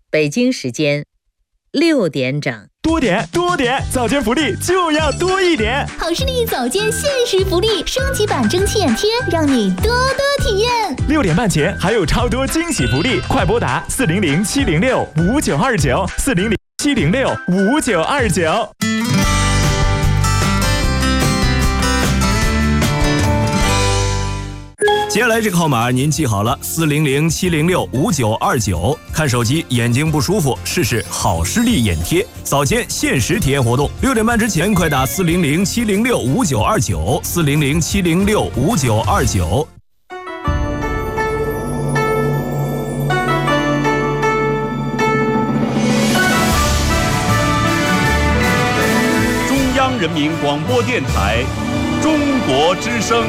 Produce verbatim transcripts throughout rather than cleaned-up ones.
北京时间六点整。 多点多点，早间福利就要多一点。 好视力早间限时福利升级版蒸汽眼贴，让你多多体验。 六点半前还有超多惊喜福利，快拨打四零零七零六五九二九四零零七零六五九二九。 接下来这个号码您记好了，四零零七零六五九二九。看手机眼睛不舒服，试试好视力眼贴，早间限时体验活动。六点半之前快打四零零七零六五九二九，四零零七零六五九二九。 中央人民广播电台，中国之声。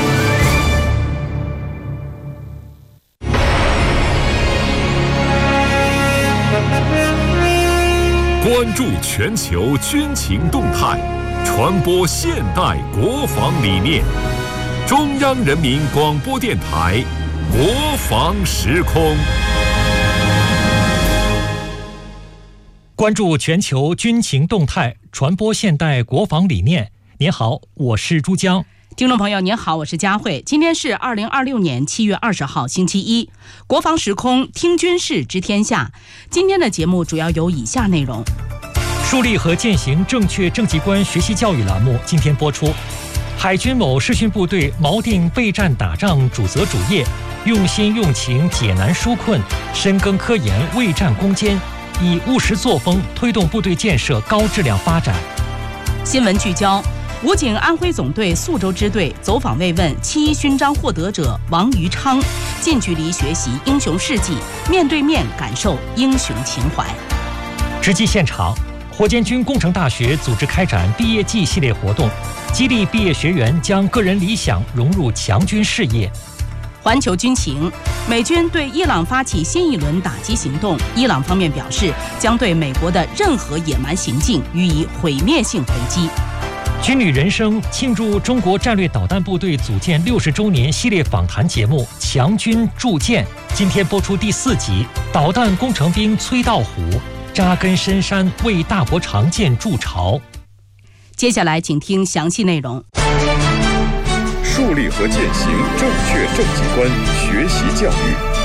关注全球军情动态，传播现代国防理念。中央人民广播电台国防时空。 关注全球军情动态，传播现代国防理念。您好，我是珠江。 听众朋友您好，我是佳慧。今天是二零二六年七月二十号星期一，国防时空听军事知天下。今天的节目主要有以下内容： 树立和践行正确政绩观学习教育栏目今天播出。海军某视训部队锚定备战打仗主责主业，用心用情解难纾困，深耕科研为战攻坚，以务实作风推动部队建设高质量发展。 新闻聚焦：武警安徽总队宿州支队走访慰问七一勋章获得者王于昌，近距离学习英雄事迹，面对面感受英雄情怀。 直击现场，火箭军工程大学组织开展毕业季系列活动，激励毕业学员将个人理想融入强军事业。 环球军情：美军对伊朗发起新一轮打击行动，伊朗方面表示将对美国的任何野蛮行径予以毁灭性回击。 军旅人生庆祝中国战略导弹部队组建六十周年系列访谈节目《强军铸剑》今天播出第四集，导弹工程兵崔道虎扎根深山为大国长剑筑巢。 接下来请听详细内容。 树立和践行正确政绩观学习教育。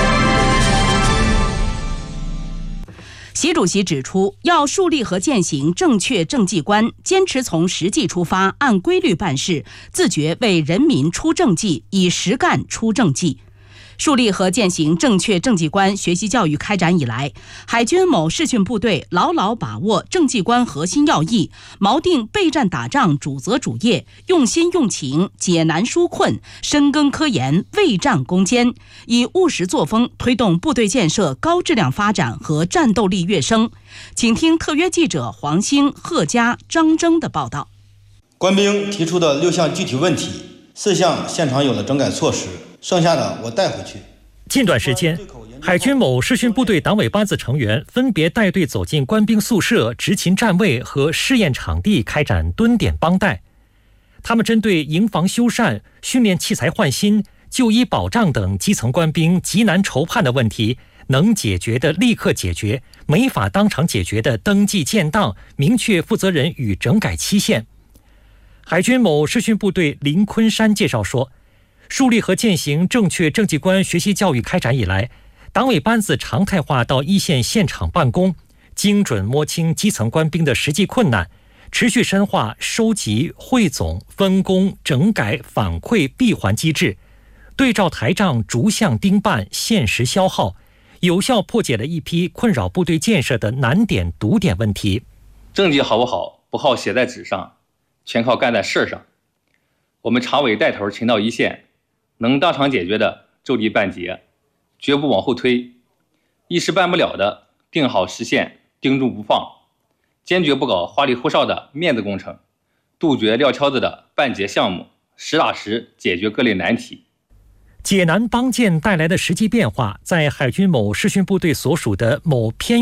习主席指出，要树立和践行正确政绩观，坚持从实际出发，按规律办事，自觉为人民出政绩，以实干出政绩。树立和践行正确政绩观学习教育开展以来，海军某视训部队牢牢把握政绩观核心要义，锚定备战打仗主责主业，用心用情解难纾困，深耕科研为战攻坚，以务实作风推动部队建设高质量发展和战斗力跃升。请听特约记者黄兴、贺佳、张征的报道。 官兵提出的六项具体问题，四项现场有了整改措施，剩下的我带回去。 近段时间，海军某视训部队党委班子成员分别带队走进官兵宿舍、执勤站位和试验场地，开展蹲点帮带。他们针对营房修缮、训练器材换新、就医保障等基层官兵急难愁盼的问题，能解决的立刻解决，没法当场解决的登记建档，明确负责人与整改期限。海军某视训部队林昆山介绍说，树立和践行正确政绩观学习教育开展以来，党委班子常态化到一线现场办公，精准摸清基层官兵的实际困难，持续深化收集、汇总、分工、整改、反馈闭环机制，对照台账逐项盯办，限时消耗，有效破解了一批困扰部队建设的难点堵点问题。 政绩好不好，不好写在纸上，全靠干在事儿上。我们常委带头勤到一线，能当场解决的就地办结，绝不往后推；一时办不了的，定好时限，盯住不放，坚决不搞花里胡哨的面子工程，杜绝撂挑子的办结项目，实打实解决各类难题。 解难帮建带来的实际变化，在海军某视训部队所属的某偏